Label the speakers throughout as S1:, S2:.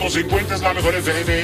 S1: 50 es la mejor FM.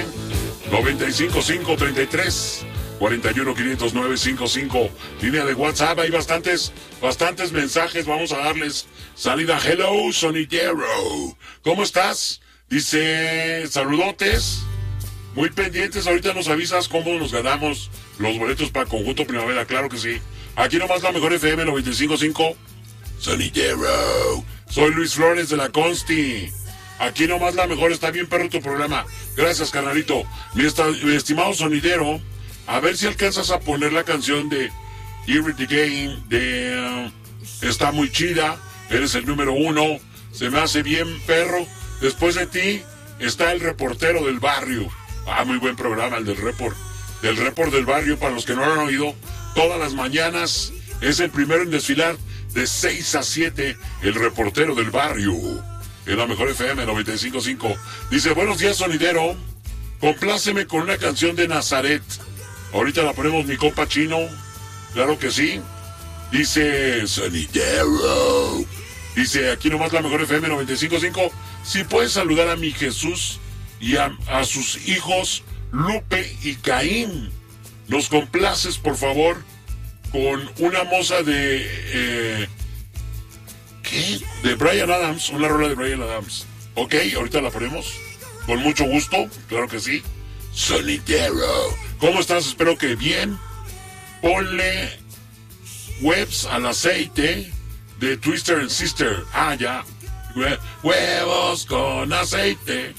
S1: 95533 4150955. Línea de WhatsApp. Hay bastantes mensajes. Vamos a darles salida. Hello, Sonidero. ¿Cómo estás? Dice, saludotes. Muy pendientes. Ahorita nos avisas cómo nos ganamos los boletos para Conjunto Primavera. Claro que sí. Aquí nomás la mejor FM 955. Sonidero. Soy Luis Flores de la Consti. Aquí nomás la mejor. Está bien, perro, tu programa. Gracias, carnalito. Mi estimado sonidero, a ver si alcanzas a poner la canción de Here It Again de está muy chida. Eres el número 1. Se me hace bien, perro. Después de ti está el reportero del barrio. Muy buen programa el del report del barrio. Para los que no lo han oído, todas las mañanas es el primero en desfilar de 6 a 7, el reportero del barrio. En la mejor FM 95.5. Dice, buenos días, sonidero. Compláceme con una canción de Nazaret. Ahorita la ponemos, mi compa Chino. Claro que sí. Dice, sonidero. Dice, aquí nomás la mejor FM 95.5. Si puedes saludar a mi Jesús y a sus hijos Lupe y Caín. Nos complaces, por favor, con una moza de... ¿qué? De Bryan Adams, una rola de Bryan Adams. Ok, ahorita la ponemos. Con mucho gusto, claro que sí. Sonidero. ¿Cómo estás? Espero que bien. Ponle Webs al aceite de Twister and Sister. Ya. Huevos con aceite.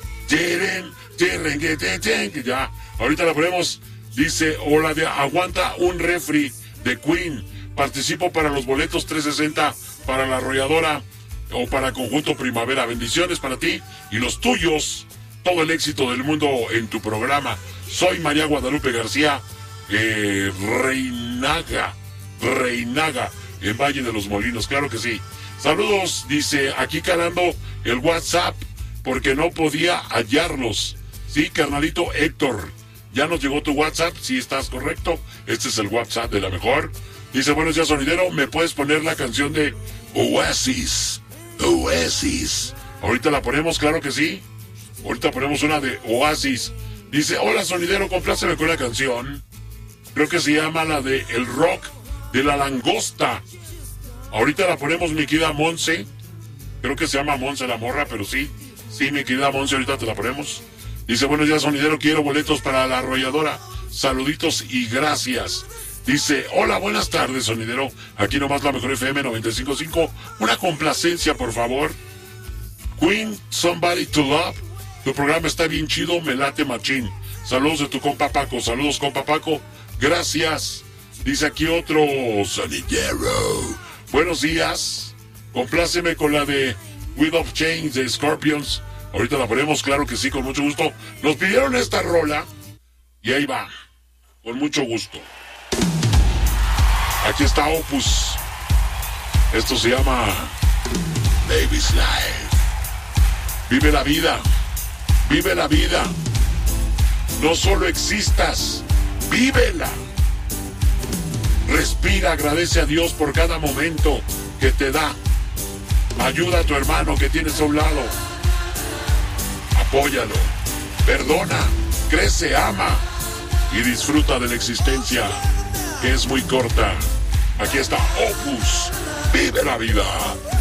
S1: Ya. Ahorita la ponemos. Dice, o la de Aguanta un refri de Queen. Participo para los boletos 360 para la arrolladora o para Conjunto Primavera. Bendiciones para ti y los tuyos. Todo el éxito del mundo en tu programa. Soy María Guadalupe García, Reinaga, en Valle de los Molinos. Claro que sí. Saludos, dice, aquí calando el WhatsApp porque no podía hallarlos. Sí, carnalito Héctor. Ya nos llegó tu WhatsApp, si estás correcto. Este es el WhatsApp de la mejor. Dice, buenos días, sonidero, ¿me puedes poner la canción de Oasis? Oasis. Ahorita la ponemos, claro que sí. Ahorita ponemos una de Oasis. Dice, hola, sonidero, compláceme con la canción. Creo que se llama la de El Rock de la Langosta. Ahorita la ponemos, mi querida Monse. Creo que se llama Monse la morra, pero sí. Sí, mi querida Monse, ahorita te la ponemos. Dice, buenos días, sonidero, quiero boletos para la arrolladora. Saluditos y gracias. Dice, hola, buenas tardes, sonidero. Aquí nomás la mejor FM 95.5. Una complacencia, por favor. Queen, Somebody to Love. Tu programa está bien chido, me late machín. Saludos de tu compa Paco. Saludos, compa Paco. Gracias. Dice aquí otro sonidero. Buenos días. Compláceme con la de With of Chains de Scorpions. Ahorita la ponemos, claro que sí, con mucho gusto. Nos pidieron esta rola y ahí va. Con mucho gusto. Aquí está Opus. Esto se llama Baby's Life. Vive la vida. Vive la vida. No solo existas, vívela. Respira, agradece a Dios por cada momento que te da. Ayuda a tu hermano que tienes a un lado. Apóyalo. Perdona, crece, ama y disfruta de la existencia, que es muy corta. Aquí está Opus. Vive la vida.